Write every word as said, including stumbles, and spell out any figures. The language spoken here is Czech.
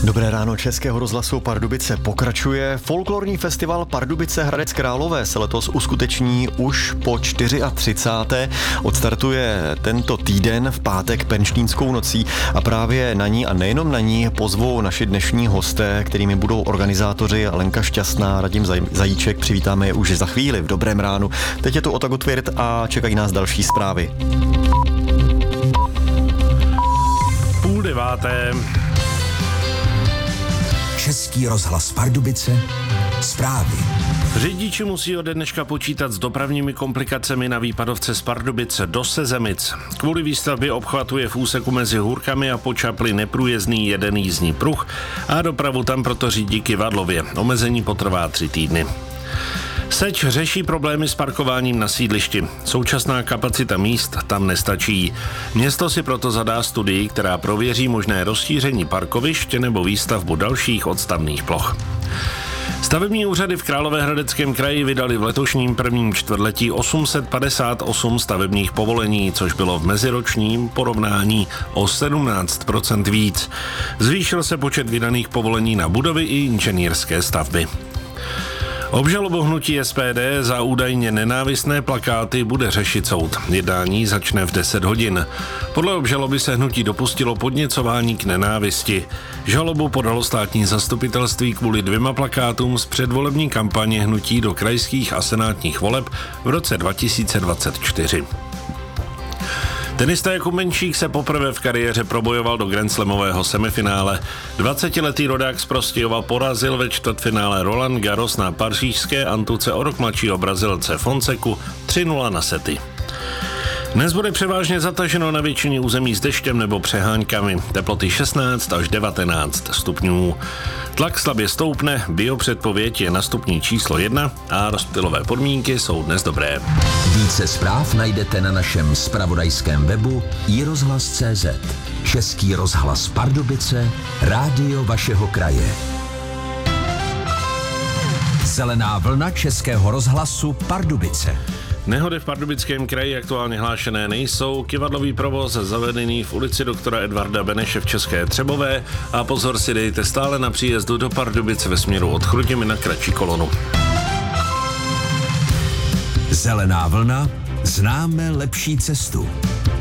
Dobré ráno Českého rozhlasu Pardubice pokračuje. Folklorní festival Pardubice Hradec Králové se letos uskuteční už po třicáté čtvrté Odstartuje tento týden v pátek Penštínskou nocí a právě na ní a nejenom na ní pozvou naši dnešní hosté, kterými budou organizátoři Lenka Šťastná, Radim Zajíček. Přivítáme je už za chvíli v dobrém ránu. Teď je tu Ota Gutwirth a čekají nás další zprávy. Půl deváté. Český rozhlas Pardubice, zprávy. Řidiči musí ode dneška počítat s dopravními komplikacemi na výpadovce z Pardubice do Sezemic. Kvůli výstavbě obchvatu je v úseku mezi Hůrkami a Počapli neprůjezdný jeden jízdní pruh a dopravu tam proto řídí kyvadlově. Omezení potrvá tři týdny. Seč řeší problémy s parkováním na sídlišti. Současná kapacita míst tam nestačí. Město si proto zadá studii, která prověří možné rozšíření parkovišť nebo výstavbu dalších odstavných ploch. Stavební úřady v Královéhradeckém kraji vydali v letošním prvním čtvrtletí osm set padesát osm stavebních povolení, což bylo v meziročním porovnání o sedmnáct procent víc. Zvýšil se počet vydaných povolení na budovy i inženýrské stavby. Obžalobu hnutí S P D za údajně nenávistné plakáty bude řešit soud. Jednání začne v deset hodin. Podle obžaloby se hnutí dopustilo podněcování k nenávisti. Žalobu podalo státní zastupitelství kvůli dvěma plakátům z předvolební kampaně hnutí do krajských a senátních voleb v roce dva tisíce dvacet čtyři. Tenista Jakub Menšík se poprvé v kariéře probojoval do grandslamového semifinále. dvacetiletý rodák z Prostějova porazil ve čtvrtfinále Roland Garros na pařížské antuce o rok mladšího Brazilce Fonseku tři nula na sety. Dnes bude převážně zataženo na většině území s deštěm nebo přeháňkami. Teploty šestnáct až devatenáct stupňů. Tlak slabě stoupne, biopředpověď je na stupni číslo jedna a rozptylové podmínky jsou dnes dobré. Více zpráv najdete na našem zpravodajském webu i rozhlas tečka cé zet. Český rozhlas Pardubice, rádio vašeho kraje. Zelená vlna Českého rozhlasu Pardubice. Nehody v Pardubickém kraji aktuálně hlášené nejsou. Kyvadlový provoz zavedený v ulici doktora Edvarda Beneše v České Třebové a pozor si dejte stále na příjezdu do Pardubic ve směru od Chrudimi na kratší kolonu. Zelená vlna, známe lepší cestu.